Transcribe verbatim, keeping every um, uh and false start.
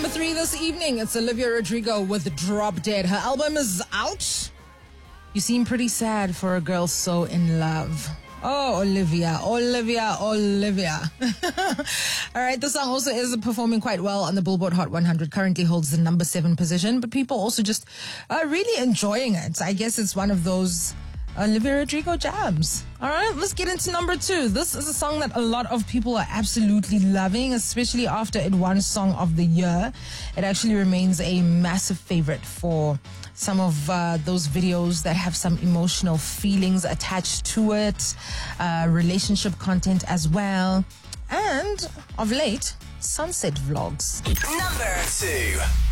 three this evening, it's Olivia Rodrigo with Drop Dead. Her album is out. You seem pretty sad for a girl so in love. Oh, Olivia, Olivia, Olivia. All right, the song also is performing quite well on the Billboard Hot one hundred. Currently holds the number seven position, but people also just are really enjoying it. I guess it's one of those Olivia Rodrigo jams. All right, let's get into number two. This is a song that a lot of people are absolutely loving, especially after it won Song of the Year. It actually remains a massive favorite for some of uh, those videos that have some emotional feelings attached to it, uh, relationship content as well, and of late, sunset vlogs. Number two.